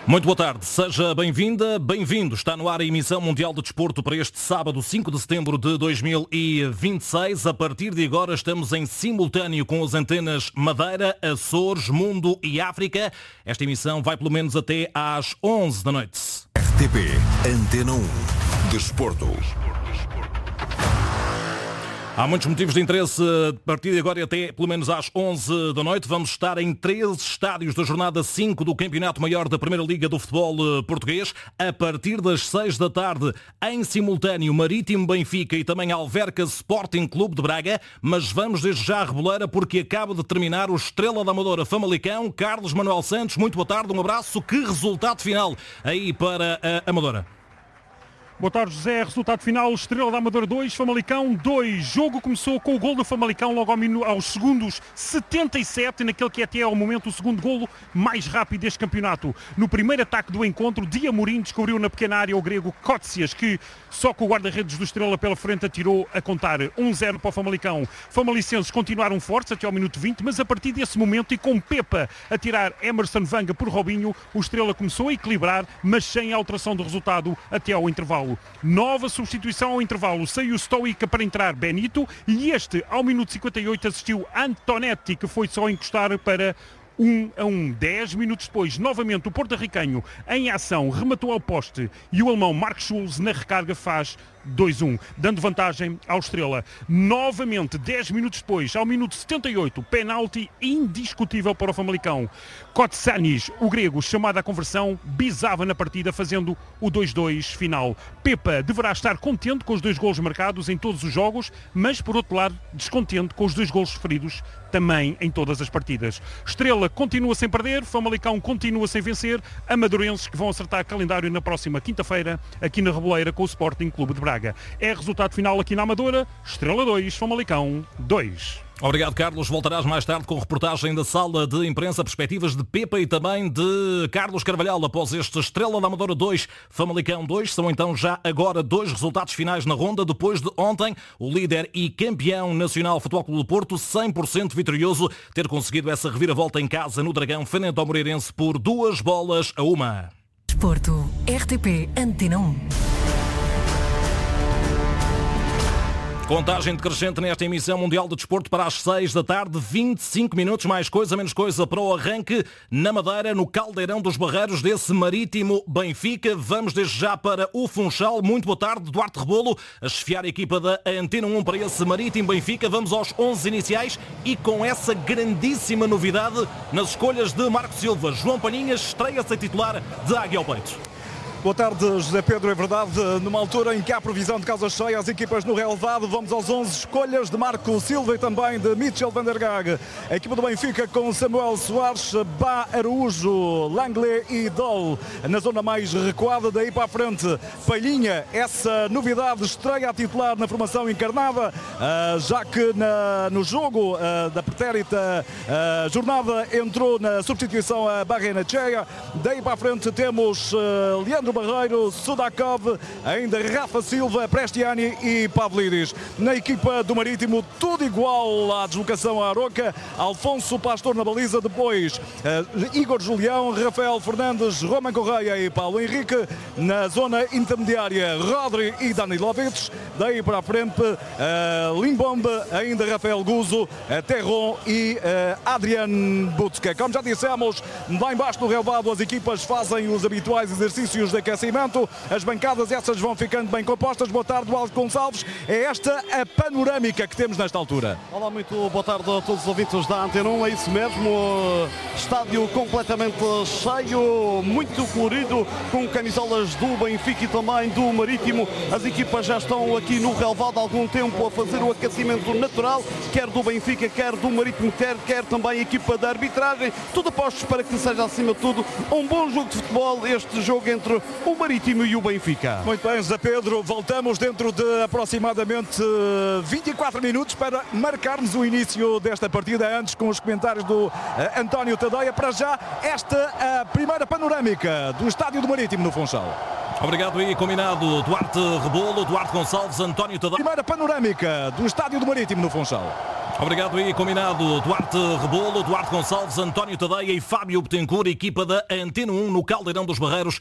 Muito boa tarde, seja bem-vinda, bem-vindo. Está no ar a emissão mundial de desporto para este sábado, 5 de setembro de 2026. A partir de agora estamos em simultâneo com as antenas Madeira, Açores, Mundo e África. Esta emissão vai pelo menos até às 11 da noite. RTP Antena 1 Desporto. Há muitos motivos de interesse a partir de agora e até pelo menos às 11 da noite. Vamos estar em 13 estádios da jornada 5 do Campeonato Maior da Primeira Liga do Futebol Português. A partir das 6 da tarde, em simultâneo, Marítimo Benfica e também Alverca Sporting Clube de Braga. Mas vamos desde já à Reboleira porque acaba de terminar o Estrela da Amadora Famalicão. Carlos Manuel Santos, muito boa tarde, um abraço. Que resultado final aí para a Amadora? Boa tarde, José. Resultado final, Estrela da Amadora 2, Famalicão 2. Jogo começou com o gol do Famalicão logo aos segundos 77, naquele que é até ao momento o segundo golo mais rápido deste campeonato. No primeiro ataque do encontro, Diamorim descobriu na pequena área o grego Kótsias, que só com o guarda-redes do Estrela pela frente atirou a contar 1-0 para o Famalicão. Famalicenses continuaram fortes até ao minuto 20, mas a partir desse momento e com Pepa a tirar Emerson Vanga por Robinho, o Estrela começou a equilibrar, mas sem alteração do resultado até ao intervalo. Nova substituição ao intervalo, saiu Stoica para entrar Benito e este, ao minuto 58, assistiu Antonetti, que foi só encostar para 1-1. 10 minutos depois, novamente o porto-ricanho em ação rematou ao poste e o alemão Mark Schulz na recarga faz 2-1, dando vantagem ao Estrela. Novamente, 10 minutos depois, ao minuto 78, penalti indiscutível para o Famalicão. Kotsanis, o grego, chamado à conversão, bisava na partida, fazendo o 2-2 final. Pepa deverá estar contente com os 2 golos marcados em todos os jogos, mas, por outro lado, descontente com os 2 golos sofridos também em todas as partidas. Estrela continua sem perder, Famalicão continua sem vencer, amadorenses que vão acertar calendário na próxima quinta-feira, aqui na Reboleira, com o Sporting Clube de Braga. É resultado final aqui na Amadora, Estrela 2, Famalicão 2. Obrigado, Carlos. Voltarás mais tarde com reportagem da sala de imprensa, perspectivas de Pepa e também de Carlos Carvalhal após este Estrela da Amadora 2, Famalicão 2. São então já agora 2 resultados finais na ronda, depois de ontem o líder e campeão nacional Futebol Clube do Porto, 100% vitorioso, ter conseguido essa reviravolta em casa no Dragão, frente ao Moreirense por 2-1. Desporto, RTP Antena 1. Contagem decrescente nesta emissão mundial de desporto para as 6 da tarde, 25 minutos, mais coisa, menos coisa para o arranque na Madeira, no Caldeirão dos Barreiros desse Marítimo Benfica. Vamos desde já para o Funchal. Muito boa tarde, Duarte Rebolo, a chefiar a equipa da Antena 1 para esse Marítimo Benfica. Vamos aos 11 iniciais e com essa grandíssima novidade nas escolhas de Marco Silva. João Palhinhas estreia-se a titular de Águia ao Peito. Boa tarde, José Pedro. É verdade, numa altura em que há previsão de casa cheia, as equipas no relevado, vamos aos 11 escolhas de Marco Silva e também de Mitchell van der Gaag. A equipa do Benfica com Samuel Soares, Bá, Araújo, Langley e Dol. Na zona mais recuada, daí para a frente, Palhinha, essa novidade, estreia a titular na formação encarnada, já que no jogo da pretérita jornada entrou na substituição a Barrena Cheia. Daí para a frente temos Leandro Barreiro, Sudakov, ainda Rafa Silva, Prestiani e Pavlidis. Na equipa do Marítimo, tudo igual à deslocação à Aroca. Alfonso Pastor na baliza, depois Igor Julião, Rafael Fernandes, Roman Correia e Paulo Henrique. Na zona intermediária, Rodri e Danilovic. Daí para a frente, Limbombe, ainda Rafael Guzo, Terron e Adrian Butska. Como já dissemos, lá embaixo no relvado as equipas fazem os habituais exercícios de aquecimento, as bancadas essas vão ficando bem compostas. Boa tarde, Alves Gonçalves. É esta a panorâmica que temos nesta altura. Olá, muito boa tarde a todos os ouvintes da Antena 1. É isso mesmo, estádio completamente cheio, muito colorido, com camisolas do Benfica e também do Marítimo. As equipas já estão aqui no relvado há algum tempo a fazer o aquecimento natural, quer do Benfica, quer do Marítimo, quer também a equipa da arbitragem. Tudo postos para que seja, acima de tudo, um bom jogo de futebol, este jogo entre o Marítimo e o Benfica. Muito bem, José Pedro, voltamos dentro de aproximadamente 24 minutos para marcarmos o início desta partida, antes com os comentários do António Tadeia. Para já, esta a primeira panorâmica do estádio do Marítimo no Funchal. Obrigado e combinado, Duarte Rebolo, Duarte Gonçalves, António Tadeia. Primeira panorâmica do estádio do Marítimo no Funchal. Obrigado e combinado. Duarte Rebolo, Duarte Gonçalves, António Tadeia e Fábio Betancourt, equipa da Antena 1 no Caldeirão dos Barreiros.